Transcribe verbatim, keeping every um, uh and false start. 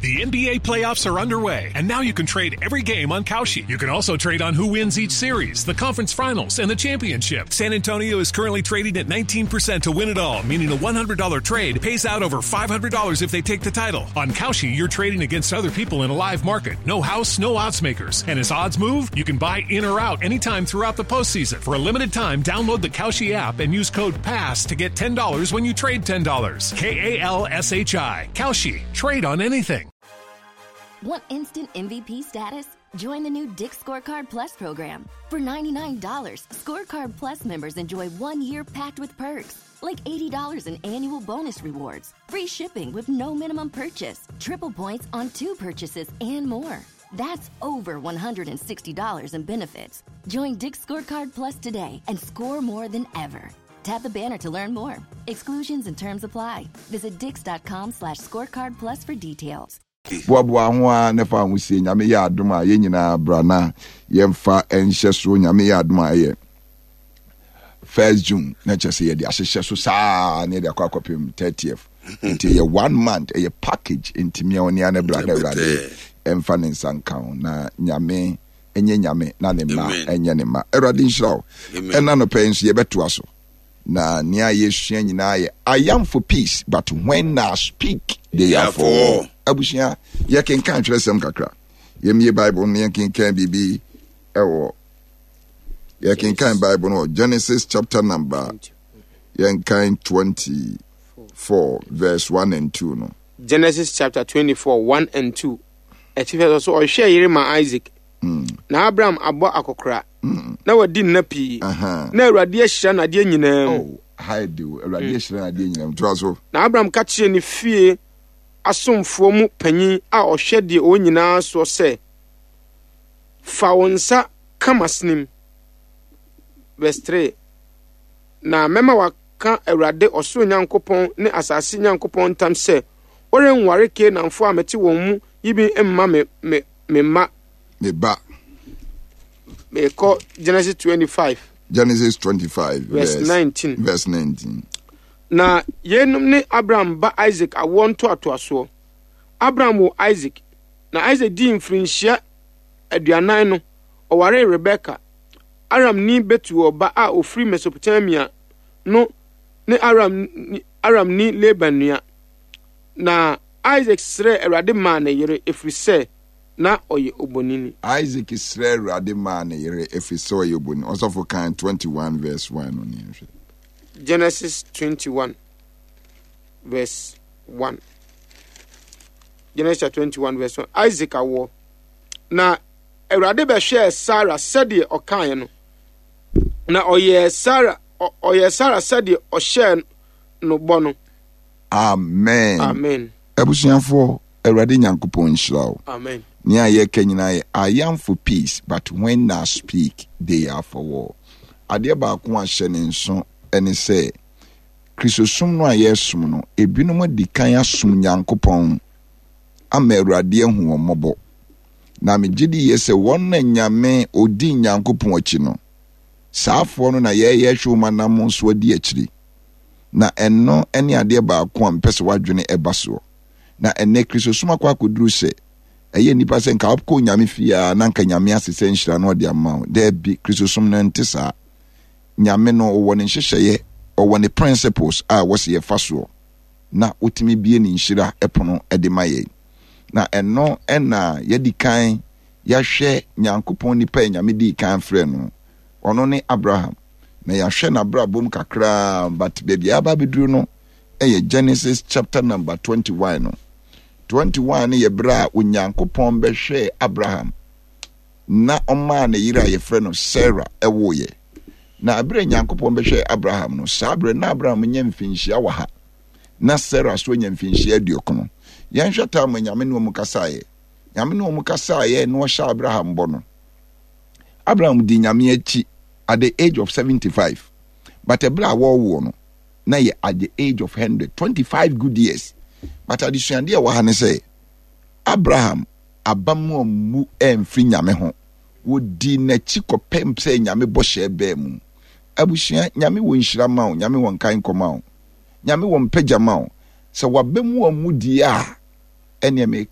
The N B A playoffs are underway, and now you can trade every game on Kalshi. You can also trade on who wins each series, the conference finals, and the championship. San Antonio is currently trading at nineteen percent to win it all, meaning a one hundred dollars trade pays out over five hundred dollars if they take the title. On Kalshi, you're trading against other people in a live market. No house, no odds makers. And as odds move, you can buy in or out anytime throughout the postseason. For a limited time, download the Kalshi app and use code PASS to get ten dollars when you trade ten dollars. K A L S H I. Kalshi. Trade on anything. Want instant M V P status? Join the new Dick's Scorecard Plus program. For ninety-nine dollars, Scorecard Plus members enjoy one year packed with perks, like eighty dollars in annual bonus rewards, free shipping with no minimum purchase, triple points on two purchases, and more. That's over one hundred sixty dollars in benefits. Join Dick's Scorecard Plus today and score more than ever. Tap the banner to learn more. Exclusions and terms apply. Visit dix.com slash scorecard plus for details. Boabua ho nefa ho sie nyame ya adoma ye nyina brana yemfa enhye so nyame ya adoma ye first June na chese ye de ahyehye so saa na de akwa kwapem thirtieth until ye one month a package intimi oni ana brana urade emfa ne nsankan na nyame enye nyame na ne ma enye ne ma erade nhyiraw ena no penso ye beto aso na nia yesua nyina ye I am for peace but when I speak they are for abushia ye ken kan twere sem kakra ye me Bible ne ken kan bibi ewo ye ken kan Bible no Genesis chapter number ye kan twenty-four verse one and two no Genesis chapter twenty-four one and two etife so o hwe yire ma Isaac mm. na Abraham abo akokora mm. na wadi na pi uh-huh. na Awurade ahyira na de nyina oh hide Awurade ahyira na de nyina to aso na Abraham ka kire ne fie asomfo mu panyin a ohwe de o nyina so se fa wonsa kamasnim verse three na mema waka Awurade osoro nyankopon ne asase nyankopon tam se orenware ke na mfo amete won mu yibi emma me me me ma me ba me ko Genesis twenty-five Genesis twenty-five verse, verse nineteen verse nineteen na yenum ne Abraham ba Isaac awon to atoaso Abraham wo Isaac na Isaac di mfrinhia aduanan no oware Rebecca Aram ni betu oba a ofri Mesopotamia no ne Aram Aram ni Laban nua na Isaac sre Awurade ma na yere efrise na oye obonini Isaac sre Awurade ma na yere efrise oye obonini also for kan twenty-one verse one on here Genesis twenty-one verse one Genesis twenty-one verse one Isaac awo na Awurade be hwe Sarah sede okan no na oye Sarah oye Sarah sede o hye no bono amen amen abusuafo Awurade nyankopon nhyirawo amen ni aye kanyina ye I am for peace but when I speak they are for war ade ba ko ahye ne nso ene se Kristosum no ayesum no ebinom dikan asum nyankopon ama Awurade ahu omobo na megidi yese won na nyame odi nyankopon achi no saafo no na ye ye hwuma na mo so adi akiri na enno ene ade ba ko ampese wadwene ebaso na ene Kristosum akwa koduru se eye nipa se nka opko nyame fia na nka nyame asese nhyira no de amawo de bi Kristosum no ntesa nyame no wo ne hyehyeye o ne principles a wose ye faso na otimi bie ni nhyira epono ede maye na enno ena yedikan yahwe nyankopon nipa nyame di kan frɛ no ono ne Abraham na yahwe na brabom kakra but baby aba beduru no eye Genesis chapter number twenty-one no twenty-one ye bra onyankopon behwe Abraham na oma na yira ye frɛ no Sarah ewoye na abre nyankopon behwe Abraham no sabre na Abraham nya mfinhia wa ha na Sarah so nya mfinhia aduokono yan hwata ma nyame no mu kasaye nyame no mu kasaye no hwa Abraham bo no Abraham di nyame achi at the age of seventy-five but ebra wo wo no na ye at the age of one hundred twenty-five good years but adisuande wa ha ne say Abraham abamu mu emfri nyame ho wo di na chi kopem say nyame bo hye ba mu abusua nyame wo nhyira ma wo nyame wo nkan koma wo nyame wo mpagya ma wo se wabemu amudi a ene me